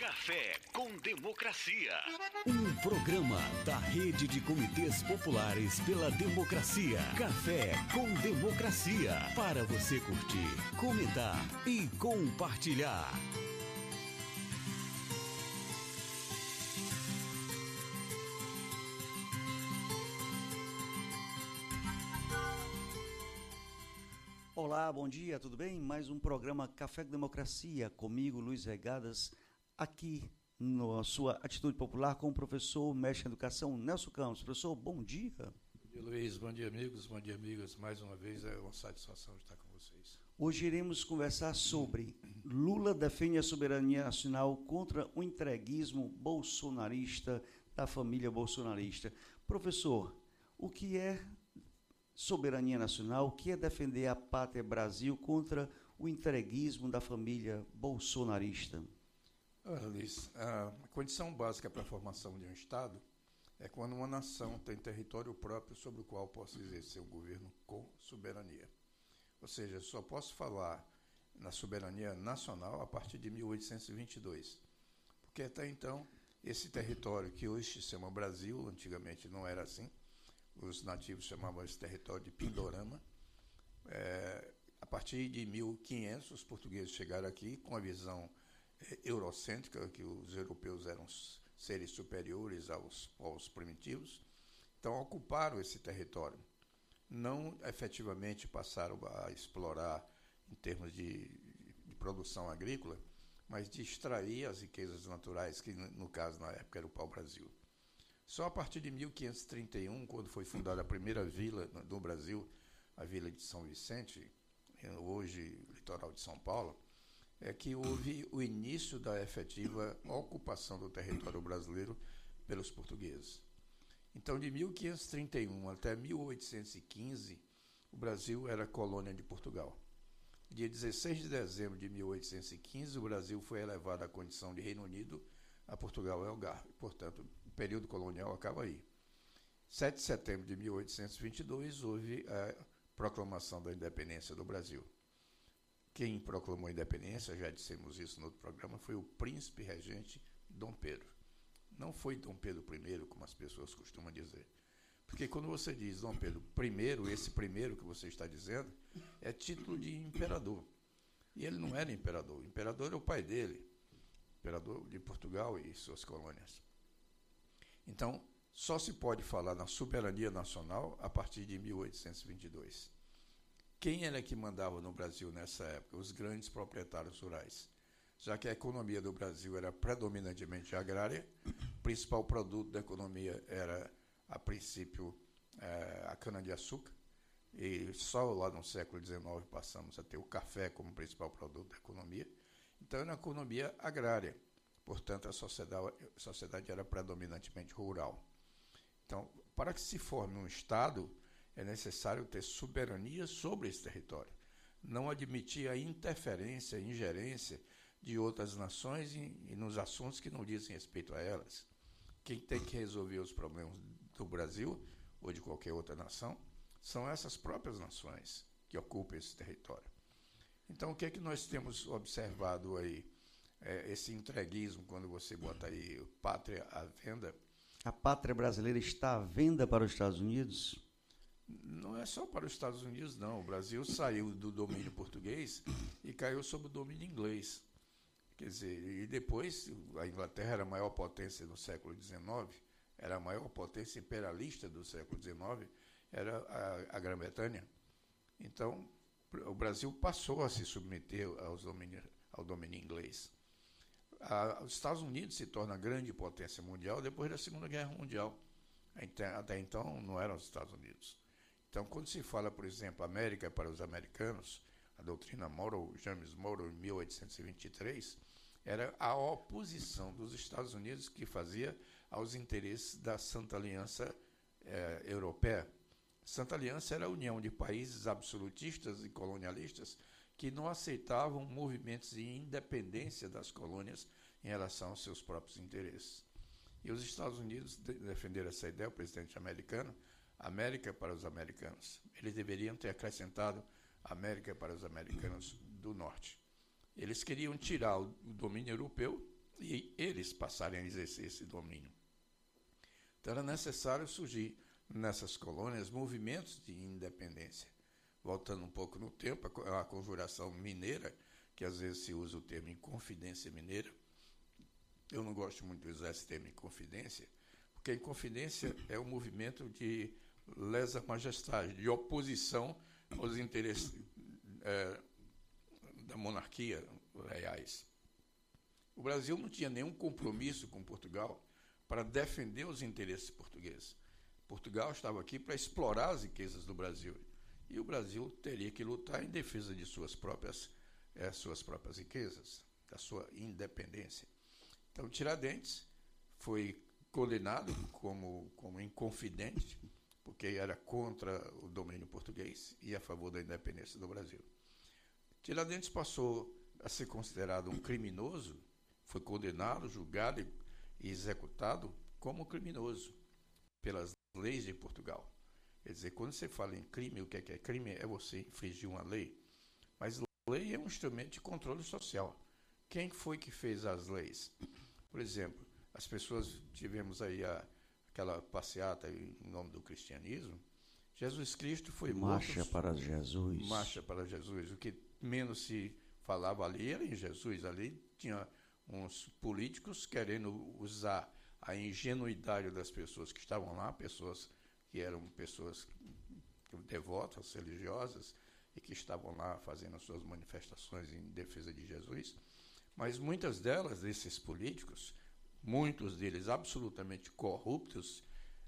Café com Democracia. Um programa da Rede de Comitês Populares pela Democracia. Café com Democracia. Para você curtir, comentar e compartilhar. Olá, bom dia, tudo bem? Mais um programa Café com Democracia, comigo, Luiz Regadas, aqui na sua Atitude Popular com o professor, mestre em educação, Nelson Campos. Professor, bom dia. Bom dia, Luiz. Bom dia, amigos. Bom dia, amigas. Mais uma vez é uma satisfação estar com vocês. Hoje iremos conversar sobre Lula defende a soberania nacional contra o entreguismo bolsonarista da família bolsonarista. Professor, o que é soberania nacional? O que é defender a pátria Brasil contra o entreguismo da família bolsonarista? Olha, Luiz, a condição básica para a formação de um Estado é quando uma nação tem território próprio sobre o qual possa exercer um governo com soberania. Ou seja, eu só posso falar na soberania nacional a partir de 1822, porque até então esse território que hoje se chama Brasil, antigamente não era assim, os nativos chamavam esse território de Pindorama. A partir de 1500, os portugueses chegaram aqui com a visão eurocêntrica, que os europeus eram seres superiores aos povos primitivos. Então, ocuparam esse território. Não efetivamente passaram a explorar em termos de produção agrícola, mas de extrair as riquezas naturais, que no caso, na época, era o pau-brasil. Só a partir de 1531, quando foi fundada a primeira vila do Brasil, a Vila de São Vicente, hoje litoral de São Paulo, é que houve o início da efetiva ocupação do território brasileiro pelos portugueses. Então, de 1531 até 1815, o Brasil era colônia de Portugal. Dia 16 de dezembro de 1815, o Brasil foi elevado à condição de Reino Unido, a Portugal é Algarve. Portanto, o período colonial acaba aí. 7 de setembro de 1822, houve a proclamação da independência do Brasil. Quem proclamou a independência, já dissemos isso no outro programa, foi o príncipe regente Dom Pedro. Não foi Dom Pedro I, como as pessoas costumam dizer. Porque quando você diz Dom Pedro I, esse primeiro que você está dizendo, é título de imperador. E ele não era imperador. O imperador era o pai dele, imperador de Portugal e suas colônias. Então, só se pode falar na soberania nacional a partir de 1822. Quem era que mandava no Brasil nessa época? Os grandes proprietários rurais. Já que a economia do Brasil era predominantemente agrária, o principal produto da economia era, a princípio, a cana-de-açúcar, e só lá no século XIX passamos a ter o café como principal produto da economia. Então, era uma economia agrária, portanto, a sociedade era predominantemente rural. Então, para que se forme um Estado, é necessário ter soberania sobre esse território, não admitir a interferência, a ingerência de outras nações e nos assuntos que não dizem respeito a elas. Quem tem que resolver os problemas do Brasil ou de qualquer outra nação são essas próprias nações que ocupam esse território. Então, o que é que nós temos observado aí? Esse entreguismo, quando você bota aí pátria à venda. A pátria brasileira está à venda para os Estados Unidos? Não é só para os Estados Unidos, não. O Brasil saiu do domínio português e caiu sob o domínio inglês. Quer dizer, e depois a Inglaterra era a maior potência do século XIX, era a maior potência imperialista do século XIX, era a Grã-Bretanha. Então, o Brasil passou a se submeter ao domínio inglês. Os Estados Unidos se torna a grande potência mundial depois da Segunda Guerra Mundial. Até então não eram os Estados Unidos. Então, quando se fala, por exemplo, América para os americanos, a doutrina Monroe, James Monroe, em 1823, era a oposição dos Estados Unidos que fazia aos interesses da Santa Aliança Europeia. Santa Aliança era a união de países absolutistas e colonialistas que não aceitavam movimentos de independência das colônias em relação aos seus próprios interesses. E os Estados Unidos defenderam essa ideia, o presidente americano, América para os americanos. Eles deveriam ter acrescentado América para os americanos do Norte. Eles queriam tirar o domínio europeu e eles passarem a exercer esse domínio. Então era necessário surgir nessas colônias movimentos de independência. Voltando um pouco no tempo, a conjuração mineira, que às vezes se usa o termo Inconfidência Mineira. Eu não gosto muito de usar esse termo Inconfidência, porque a Inconfidência é um movimento de lesa majestade, de oposição aos interesses da monarquia reais. O Brasil não tinha nenhum compromisso com Portugal para defender os interesses portugueses. Portugal estava aqui para explorar as riquezas do Brasil, e o Brasil teria que lutar em defesa de suas próprias riquezas, da sua independência. Então, Tiradentes foi condenado como inconfidente, porque era contra o domínio português e a favor da independência do Brasil. Tiradentes passou a ser considerado um criminoso, foi condenado, julgado e executado como criminoso pelas leis de Portugal. Quer dizer, quando você fala em crime, o que é crime? É você infringir uma lei. Mas lei é um instrumento de controle social. Quem foi que fez as leis? Por exemplo, as pessoas, tivemos aí aquela passeata em nome do cristianismo. Jesus Cristo foi morto. Marcha para Jesus. Marcha para Jesus. O que menos se falava ali era em Jesus. Ali tinha uns políticos querendo usar a ingenuidade das pessoas que estavam lá, pessoas que eram pessoas devotas, religiosas, e que estavam lá fazendo as suas manifestações em defesa de Jesus. Mas muitas delas, desses políticos, muitos deles absolutamente corruptos,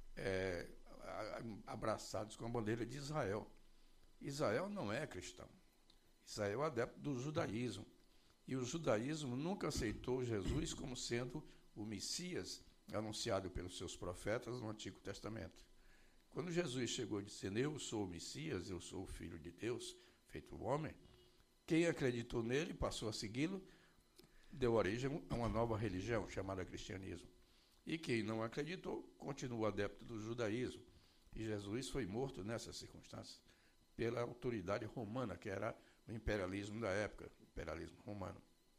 abraçados com a bandeira de Israel. Israel não é cristão. Israel é adepto do judaísmo. E o judaísmo nunca aceitou Jesus como sendo o Messias anunciado pelos seus profetas no Antigo Testamento. Quando Jesus chegou dizendo, eu sou o Messias, eu sou o Filho de Deus, feito homem, quem acreditou nele, passou a segui-lo, deu origem a uma nova religião chamada cristianismo. E quem não acreditou, continua adepto do judaísmo. E Jesus foi morto nessas circunstâncias pela autoridade romana, que era o imperialismo da época, o imperialismo romano.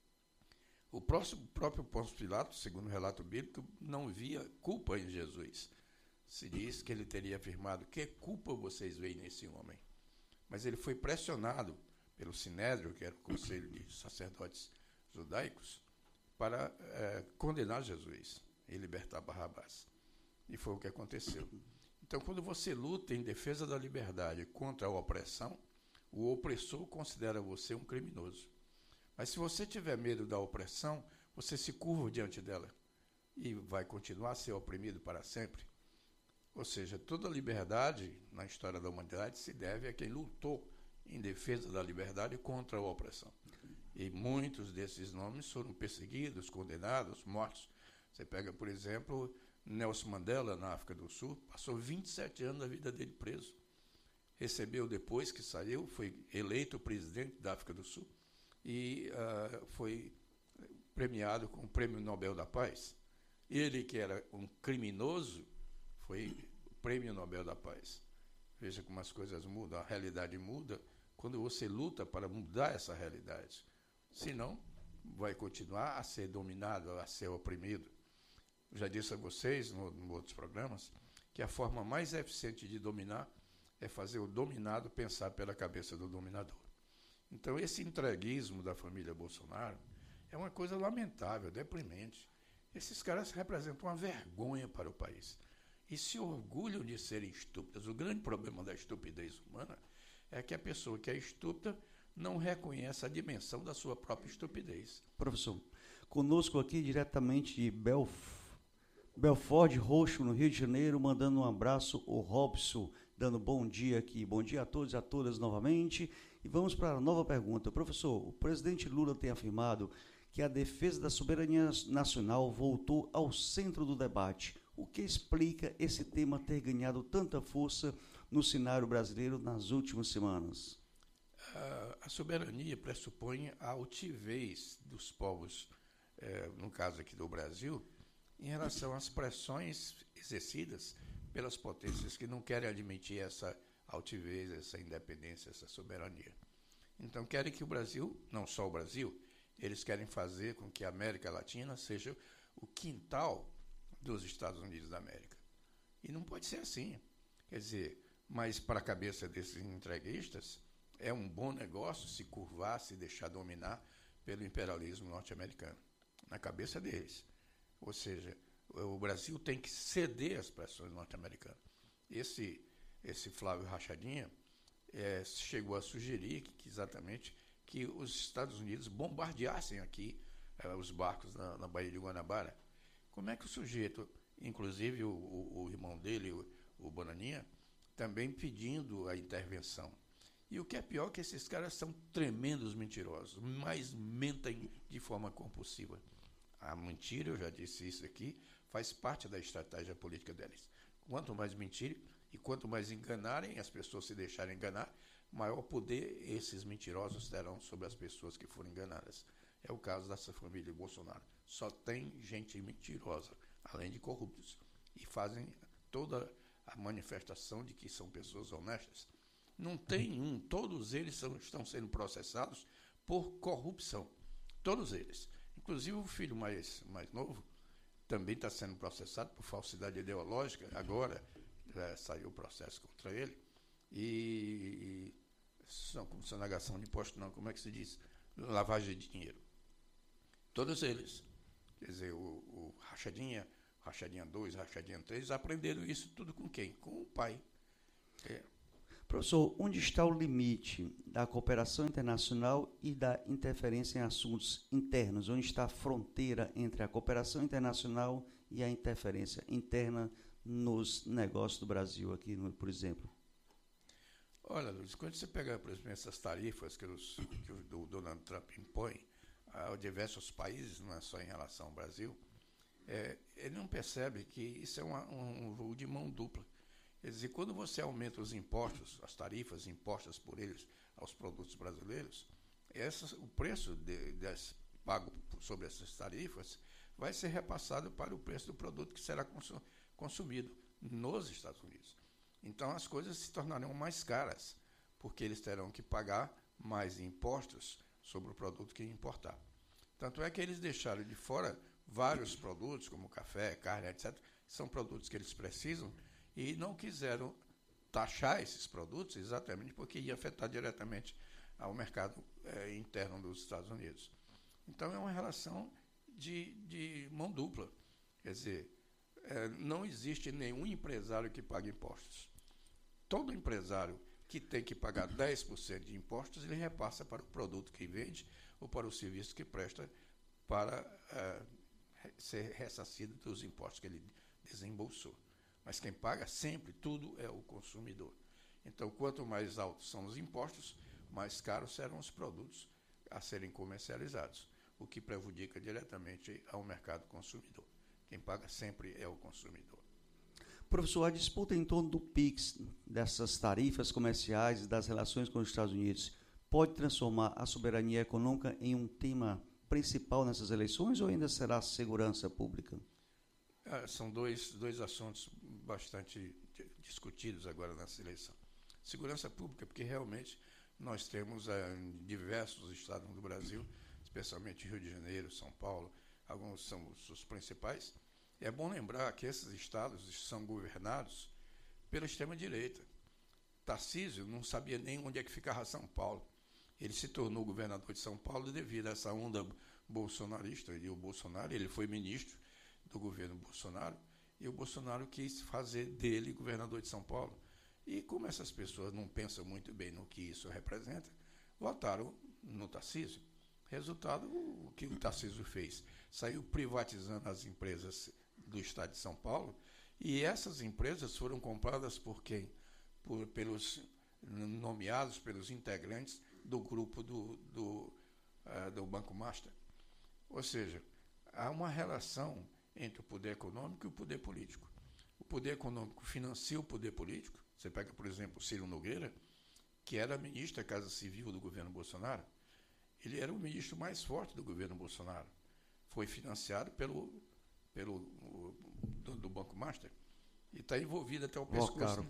O próprio Pôncio Pilatos, segundo o relato bíblico, não via culpa em Jesus. Se diz que ele teria afirmado, que culpa vocês veem nesse homem? Mas ele foi pressionado pelo Sinédrio, que era o conselho de sacerdotes judaicos, para condenar Jesus e libertar Barrabás. E foi o que aconteceu. Então, quando você luta em defesa da liberdade contra a opressão, o opressor considera você um criminoso. Mas se você tiver medo da opressão, você se curva diante dela e vai continuar a ser oprimido para sempre. Ou seja, toda liberdade na história da humanidade se deve a quem lutou em defesa da liberdade contra a opressão. E muitos desses nomes foram perseguidos, condenados, mortos. Você pega, por exemplo, Nelson Mandela, na África do Sul, passou 27 anos da vida dele preso. Recebeu, depois que saiu, foi eleito presidente da África do Sul e foi premiado com o Prêmio Nobel da Paz. Ele, que era um criminoso, foi o Prêmio Nobel da Paz. Veja como as coisas mudam, a realidade muda quando você luta para mudar essa realidade. Senão, vai continuar a ser dominado, a ser oprimido. Eu já disse a vocês, em outros programas, que a forma mais eficiente de dominar é fazer o dominado pensar pela cabeça do dominador. Então, esse entreguismo da família Bolsonaro é uma coisa lamentável, deprimente. Esses caras representam uma vergonha para o país. E se orgulham de serem estúpidas. O grande problema da estupidez humana é que a pessoa que é estúpida não reconhece a dimensão da sua própria estupidez. Professor, conosco aqui diretamente de Belford Roxo, no Rio de Janeiro, mandando um abraço, o Robson, dando bom dia aqui. Bom dia a todos e a todas novamente. E vamos para a nova pergunta. Professor, o presidente Lula tem afirmado que a defesa da soberania nacional voltou ao centro do debate. O que explica esse tema ter ganhado tanta força no cenário brasileiro nas últimas semanas? A soberania pressupõe a altivez dos povos, no caso aqui do Brasil, em relação às pressões exercidas pelas potências que não querem admitir essa altivez, essa independência, essa soberania. Então, querem que o Brasil, não só o Brasil, eles querem fazer com que a América Latina seja o quintal dos Estados Unidos da América. E não pode ser assim. Quer dizer, mas para a cabeça desses entreguistas, é um bom negócio se curvar, se deixar dominar pelo imperialismo norte-americano. Na cabeça deles. Ou seja, o Brasil tem que ceder às pressões norte-americanas. Esse Flávio Rachadinha chegou a sugerir que exatamente que os Estados Unidos bombardeassem aqui os barcos na Baía de Guanabara. Como é que o sujeito, inclusive o irmão dele, o Bonaninha, também pedindo a intervenção? E o que é pior é que esses caras são tremendos mentirosos, mas mentem de forma compulsiva. A mentira, eu já disse isso aqui, faz parte da estratégia política deles. Quanto mais mentirem e quanto mais enganarem, as pessoas se deixarem enganar, maior poder esses mentirosos terão sobre as pessoas que forem enganadas. É o caso dessa família Bolsonaro. Só tem gente mentirosa, além de corruptos, e fazem toda a manifestação de que são pessoas honestas. Não tem todos eles estão sendo processados por corrupção. Todos eles. Inclusive o filho mais novo também está sendo processado por falsidade ideológica. Agora saiu o processo contra ele. E sonegação de imposto, não, como é que se diz? Lavagem de dinheiro. Todos eles. Quer dizer, o Rachadinha 2, Rachadinha 3, aprenderam isso tudo com quem? Com o pai. Professor, onde está o limite da cooperação internacional e da interferência em assuntos internos? Onde está a fronteira entre a cooperação internacional e a interferência interna nos negócios do Brasil aqui, por exemplo? Olha, Luiz, quando você pega, por exemplo, essas tarifas que o Donald Trump impõe a diversos países, não é só em relação ao Brasil, ele não percebe que isso é um voo de mão dupla. Quer dizer, quando você aumenta os impostos, as tarifas impostas por eles aos produtos brasileiros, o preço pago sobre essas tarifas vai ser repassado para o preço do produto que será consumido nos Estados Unidos. Então as coisas se tornarão mais caras, porque eles terão que pagar mais impostos sobre o produto que importar. Tanto é que eles deixaram de fora vários produtos, como café, carne, etc., que são produtos que eles precisam, e não quiseram taxar esses produtos exatamente porque ia afetar diretamente ao mercado interno dos Estados Unidos. Então é uma relação de mão dupla. Quer dizer, não existe nenhum empresário que pague impostos. Todo empresário que tem que pagar 10% de impostos, ele repassa para o produto que vende ou para o serviço que presta para ser ressarcido dos impostos que ele desembolsou. Mas quem paga sempre tudo é o consumidor. Então, quanto mais altos são os impostos, mais caros serão os produtos a serem comercializados, o que prejudica diretamente ao mercado consumidor. Quem paga sempre é o consumidor. Professor, a disputa em torno do PIX, dessas tarifas comerciais e das relações com os Estados Unidos, pode transformar a soberania econômica em um tema principal nessas eleições ou ainda será a segurança pública? São dois assuntos bastante discutidos agora nessa eleição. Segurança pública, porque realmente nós temos em diversos estados do Brasil, especialmente Rio de Janeiro, São Paulo, alguns são os principais. É bom lembrar que esses estados são governados pela extrema-direita. Tarcísio não sabia nem onde é que ficava São Paulo. Ele se tornou governador de São Paulo devido a essa onda bolsonarista. E o Bolsonaro, ele foi ministro do governo Bolsonaro, e o Bolsonaro quis fazer dele governador de São Paulo. E como essas pessoas não pensam muito bem no que isso representa, votaram no Tarcísio. Resultado, o que o Tarcísio fez? Saiu privatizando as empresas do estado de São Paulo, e essas empresas foram compradas por quem? Pelos nomeados, pelos integrantes do grupo do Banco Master. Ou seja, há uma relação entre o poder econômico e o poder político. O poder econômico financia o poder político. Você pega, por exemplo, Ciro Nogueira, que era ministro da Casa Civil do governo Bolsonaro. Ele era o ministro mais forte do governo Bolsonaro. Foi financiado do Banco Master e está envolvido até o pescoço.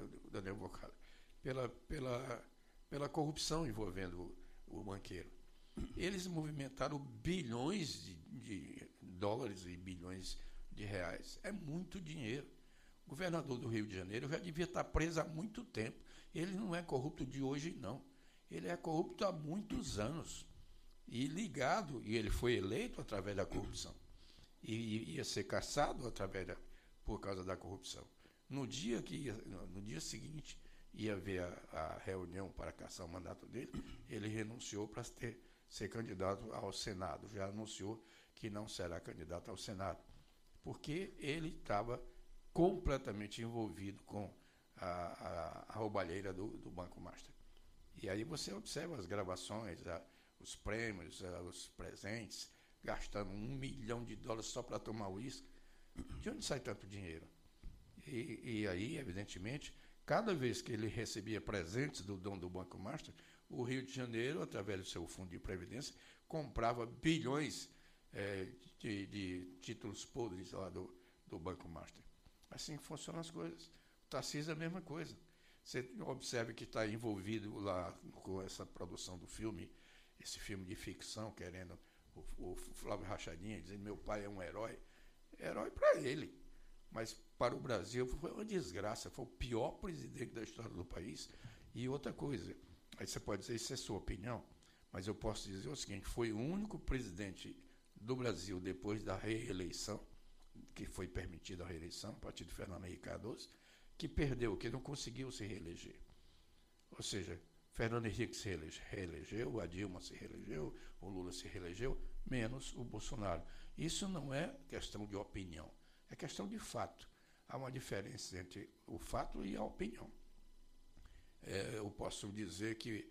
Daniel Boccaro. Pela corrupção envolvendo o banqueiro. eles movimentaram bilhões de dólares e bilhões de reais. É muito dinheiro. O governador do Rio de Janeiro já devia estar preso há muito tempo. Ele não é corrupto de hoje, não. Ele é corrupto há muitos anos. E ele foi eleito através da corrupção. E ia ser cassado por causa da corrupção. No dia seguinte, ia haver a reunião para cassar o mandato dele, ele renunciou para ser candidato ao Senado. Já anunciou que não será candidato ao Senado, porque ele estava completamente envolvido com a roubalheira do Banco Master. E aí você observa as gravações, os prêmios, os presentes, gastando $1 milhão só para tomar uísque. De onde sai tanto dinheiro? E aí, evidentemente, cada vez que ele recebia presentes do dono do Banco Master, o Rio de Janeiro, através do seu fundo de previdência, comprava bilhões de títulos podres lá do Banco Master. Assim funcionam as coisas. O Tarcísio é a mesma coisa. Você observa que está envolvido lá com essa produção do filme, esse filme de ficção, querendo o Flávio Rachadinha, dizendo meu pai é um herói. Herói para ele. Mas para o Brasil foi uma desgraça. Foi o pior presidente da história do país. E outra coisa, aí você pode dizer, isso é sua opinião, mas eu posso dizer o seguinte, foi o único presidente do Brasil, depois da reeleição, que foi permitida a reeleição, a partir de Fernando Henrique Cardoso, que perdeu, que não conseguiu se reeleger. Ou seja, Fernando Henrique se reelegeu, a Dilma se reelegeu, o Lula se reelegeu, menos o Bolsonaro. Isso não é questão de opinião, é questão de fato. Há uma diferença entre o fato e a opinião. Eu posso dizer que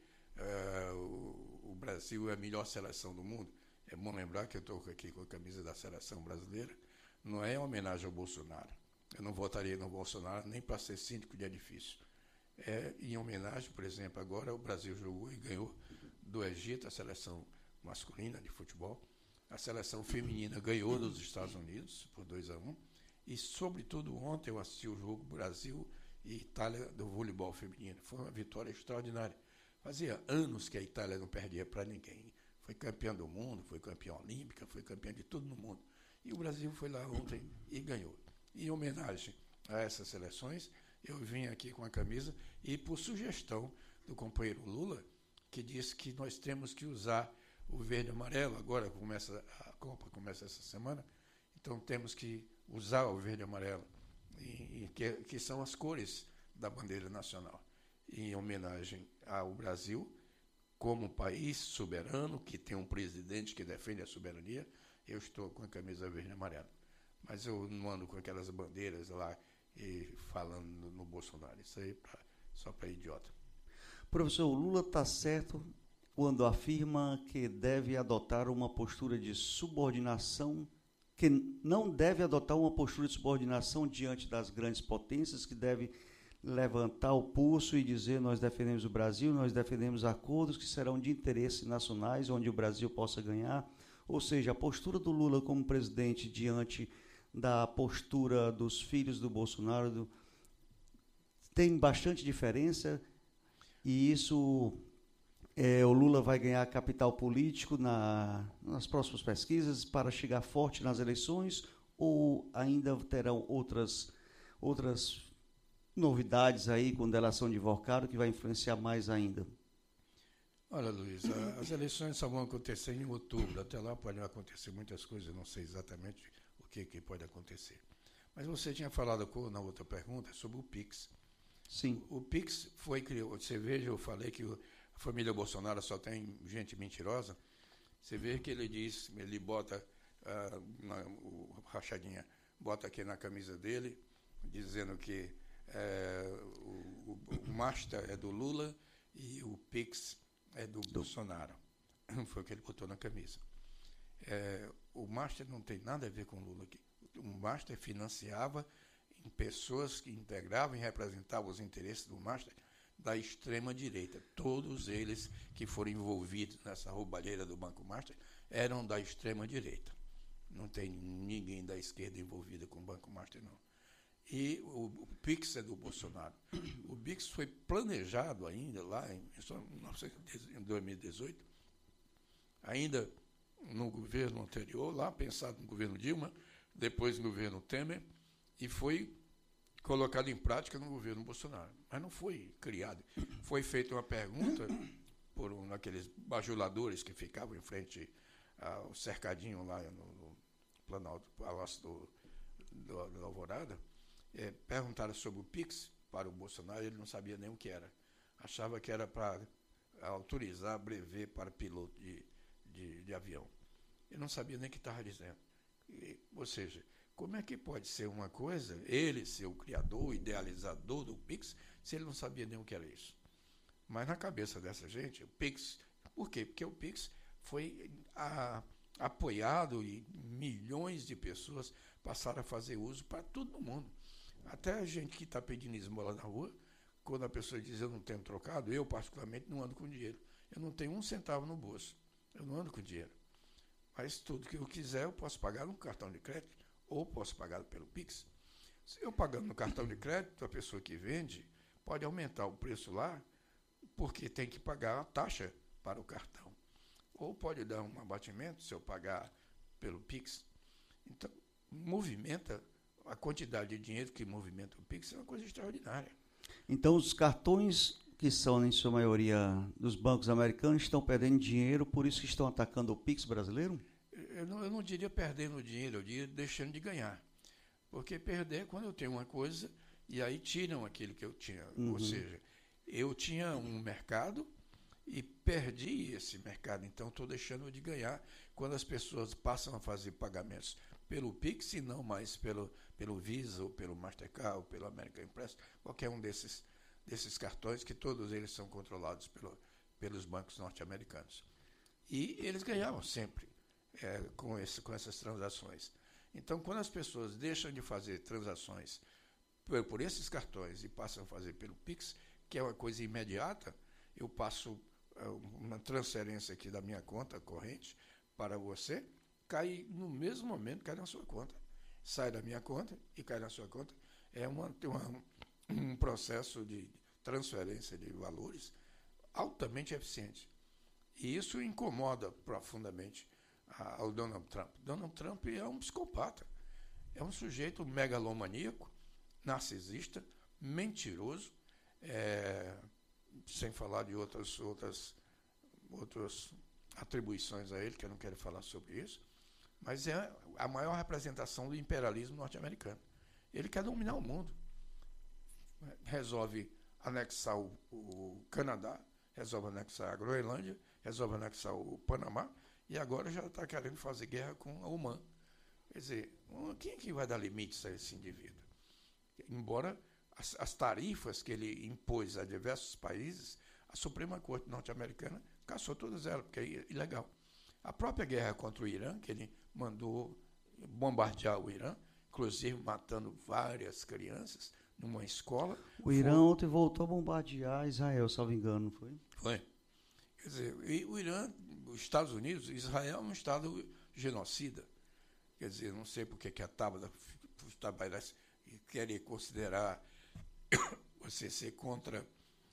o Brasil é a melhor seleção do mundo. É bom lembrar que eu estou aqui com a camisa da seleção brasileira. Não é homenagem ao Bolsonaro. Eu não votaria no Bolsonaro nem para ser síndico de edifício. É em homenagem, por exemplo, agora o Brasil jogou e ganhou do Egito, a seleção masculina de futebol. A seleção feminina ganhou dos Estados Unidos por 2-1. E, sobretudo, ontem eu assisti o jogo Brasil e Itália do voleibol feminino. Foi uma vitória extraordinária. Fazia anos que a Itália não perdia para ninguém. Foi campeã do mundo, foi campeã olímpica, foi campeã de tudo no mundo. E o Brasil foi lá ontem e ganhou. Em homenagem a essas seleções, eu vim aqui com a camisa e por sugestão do companheiro Lula, que disse que nós temos que usar o verde e amarelo, agora a Copa começa essa semana, então temos que usar o verde e amarelo, que são as cores da bandeira nacional, em homenagem ao Brasil, como país soberano, que tem um presidente que defende a soberania. Eu estou com a camisa verde e amarela. Mas eu não ando com aquelas bandeiras lá e falando no Bolsonaro. Isso aí só para idiota. Professor, o Lula está certo quando afirma que deve adotar uma postura de subordinação, que não deve adotar uma postura de subordinação diante das grandes potências, que deve levantar o pulso e dizer nós defendemos o Brasil, nós defendemos acordos que serão de interesses nacionais, onde o Brasil possa ganhar. Ou seja, a postura do Lula como presidente diante da postura dos filhos do Bolsonaro tem bastante diferença, e isso o Lula vai ganhar capital político nas próximas pesquisas para chegar forte nas eleições, ou ainda terão outras novidades aí com delação de invocado que vai influenciar mais ainda? Olha, Luiz, as eleições só vão acontecer em outubro. Até lá podem acontecer muitas coisas, eu não sei exatamente o que pode acontecer. Mas você tinha falado na outra pergunta sobre o PIX. Sim. O PIX foi criado. Você veja, eu falei que a família Bolsonaro só tem gente mentirosa. Você vê que ele bota, o Rachadinha bota aqui na camisa dele, dizendo que o Master é do Lula e o PIX é do Bolsonaro. Foi o que ele botou na camisa. O Master não tem nada a ver com o Lula aqui. O Master financiava em pessoas que integravam e representavam os interesses do Master da extrema-direita. Todos eles que foram envolvidos nessa roubalheira do Banco Master eram da extrema-direita. Não tem ninguém da esquerda envolvido com o Banco Master, não. E o PIX é do Bolsonaro. O PIX foi planejado ainda lá em 2018, ainda no governo anterior, lá pensado no governo Dilma, depois no governo Temer, e foi colocado em prática no governo Bolsonaro. Mas não foi criado. Foi feita uma pergunta por aqueles bajuladores que ficavam em frente ao cercadinho lá no Planalto, Palácio da Alvorada, perguntaram sobre o Pix para o Bolsonaro, ele não sabia nem o que era. Achava que era para autorizar brevet para piloto de avião. Ele não sabia nem o que estava dizendo. Ou seja, como é que pode ser uma coisa, ele ser o criador, o idealizador do Pix, se ele não sabia nem o que era isso? Mas na cabeça dessa gente, o Pix... Por quê? Porque o Pix foi apoiado e milhões de pessoas passaram a fazer uso para todo mundo. Até a gente que está pedindo esmola na rua, quando a pessoa diz eu não tenho trocado, eu particularmente não ando com dinheiro. Eu não tenho um centavo no bolso. Eu não ando com dinheiro. Mas tudo que eu quiser eu posso pagar no cartão de crédito ou posso pagar pelo Pix. Se eu pagando no cartão de crédito, a pessoa que vende pode aumentar o preço lá porque tem que pagar a taxa para o cartão. Ou pode dar um abatimento se eu pagar pelo Pix. Então, movimenta a quantidade de dinheiro que movimenta o Pix é uma coisa extraordinária. Então, os cartões que são, em sua maioria, dos bancos americanos, estão perdendo dinheiro, por isso que estão atacando o Pix brasileiro? Eu não diria perdendo dinheiro, eu diria deixando de ganhar. Porque perder é quando eu tenho uma coisa e aí tiram aquilo que eu tinha. Ou seja, eu tinha um mercado e perdi esse mercado, então estou deixando de ganhar quando as pessoas passam a fazer pagamentos pelo Pix e não mais pelo Visa, ou pelo Mastercard, ou pelo American Express, qualquer um desses cartões, que todos eles são controlados pelos bancos norte-americanos. E eles ganhavam sempre com essas transações. Então, quando as pessoas deixam de fazer transações por esses cartões e passam a fazer pelo Pix, que é uma coisa imediata, eu passo uma transferência aqui da minha conta corrente para você, cai no mesmo momento, cai na sua conta. Sai da minha conta e cai na sua conta. É um processo de transferência de valores altamente eficiente. E isso incomoda profundamente ao Donald Trump. Donald Trump é um psicopata. É um sujeito megalomaníaco, narcisista, mentiroso, sem falar de outras atribuições a ele, que eu não quero falar sobre isso, mas é a maior representação do imperialismo norte-americano. Ele quer dominar o mundo. Resolve anexar o Canadá, resolve anexar a Groenlândia, resolve anexar o Panamá, e agora já está querendo fazer guerra com a Oman. Quer dizer, quem é que vai dar limites a esse indivíduo? Embora as tarifas que ele impôs a diversos países, a Suprema Corte norte-americana cassou todas elas, porque é ilegal. A própria guerra contra o Irã, que ele mandou bombardear o Irã, inclusive matando várias crianças numa escola. O Irã ontem voltou a bombardear Israel, salvo engano, não foi? Foi. Quer dizer, e o Irã, os Estados Unidos, Israel é um estado genocida. Quer dizer, não sei porque que a Tabata quer considerar você ser contra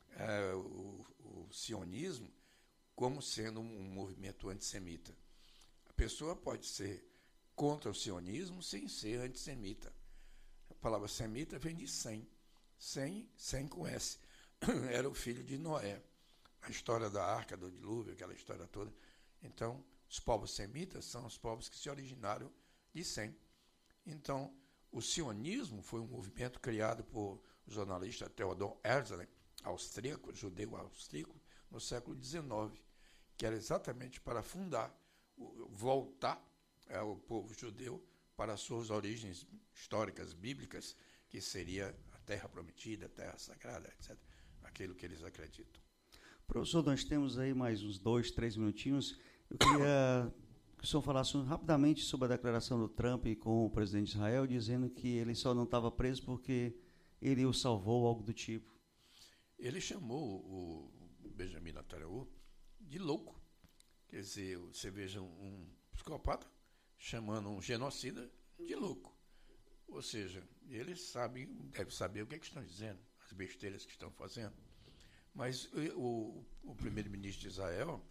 o sionismo como sendo um movimento antissemita. A pessoa pode ser contra o sionismo sem ser antissemita. A palavra semita vem de sem com S. Era o filho de Noé. A história da Arca do Dilúvio, aquela história toda. Então, os povos semitas são os povos que se originaram de Sem. Então, o sionismo foi um movimento criado por o jornalista Theodor Herzl, austríaco, judeu austríaco, no século XIX, que era exatamente para voltar o povo judeu para as suas origens históricas, bíblicas, que seria a terra prometida, a terra sagrada, etc. Aquilo que eles acreditam. Professor, nós temos aí mais uns 2, 3 minutinhos. Eu queria que o senhor falasse rapidamente sobre a declaração do Trump com o presidente de Israel, dizendo que ele só não estava preso porque ele o salvou, algo do tipo. Ele chamou o Benjamin Netanyahu de louco. Quer dizer, você veja um psicopata chamando um genocida de louco. Ou seja, eles deve saber o que estão dizendo, as besteiras que estão fazendo. Mas o primeiro-ministro de Israel,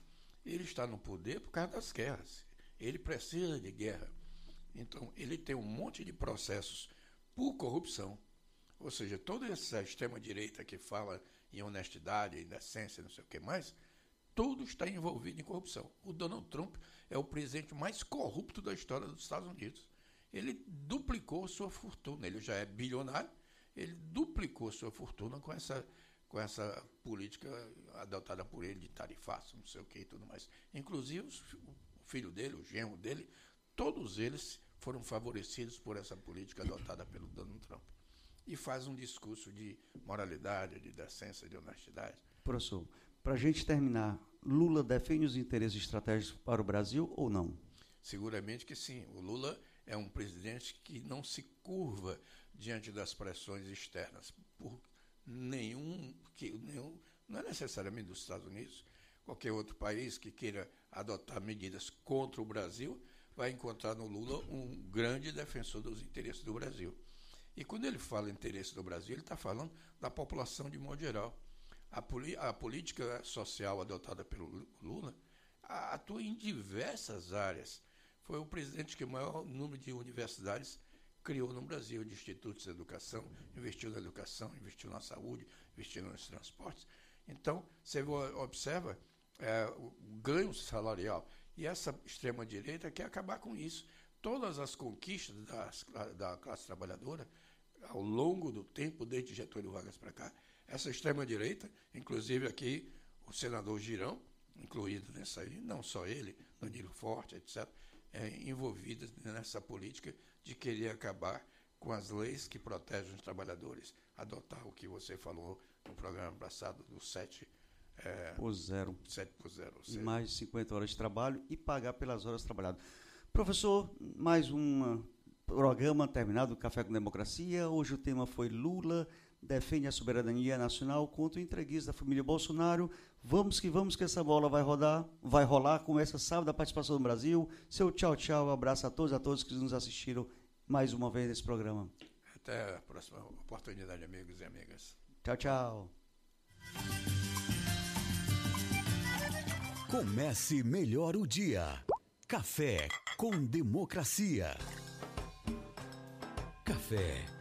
Ele está no poder por causa das guerras. Ele precisa de guerra. Então, ele tem um monte de processos por corrupção. Ou seja, toda essa extrema-direita que fala em honestidade, em decência, não sei o que mais, tudo está envolvido em corrupção. O Donald Trump é o presidente mais corrupto da história dos Estados Unidos. Ele duplicou sua fortuna. Ele já é bilionário, ele duplicou sua fortuna com essa política adotada por ele de tarifaço, não sei o que e tudo mais. Inclusive, o filho dele, o genro dele, todos eles foram favorecidos por essa política adotada pelo Donald Trump. E faz um discurso de moralidade, de decência, de honestidade. Professor, para a gente terminar, Lula defende os interesses estratégicos para o Brasil ou não? Seguramente que sim. O Lula é um presidente que não se curva diante das pressões externas, por nenhum, não é necessariamente dos Estados Unidos, qualquer outro país que queira adotar medidas contra o Brasil vai encontrar no Lula um grande defensor dos interesses do Brasil. E quando ele fala interesse do Brasil, ele está falando da população de modo geral. A política social adotada pelo Lula atua em diversas áreas. Foi o presidente que o maior número de universidades criou no Brasil, de institutos de educação, investiu na educação, investiu na saúde, investiu nos transportes. Então, você observa o ganho salarial. E essa extrema-direita quer acabar com isso. Todas as conquistas da classe trabalhadora, ao longo do tempo, desde Getúlio Vargas para cá, essa extrema-direita, inclusive aqui o senador Girão, incluído nessa aí, não só ele, Danilo Forte, etc., envolvidas nessa política de querer acabar com as leis que protegem os trabalhadores, adotar o que você falou no programa passado, do 7 por 0. 7 por 0. Mais de 50 horas de trabalho e pagar pelas horas trabalhadas. Professor, mais um programa terminado do Café com Democracia. Hoje o tema foi Lula defende a soberania nacional contra o entreguismo da família Bolsonaro. Vamos que essa bola vai rolar. Começa sábado a participação do Brasil. Seu tchau, abraço a todos que nos assistiram mais uma vez nesse programa. Até a próxima oportunidade, amigos e amigas. Tchau. Comece melhor o dia. Café com Democracia. Café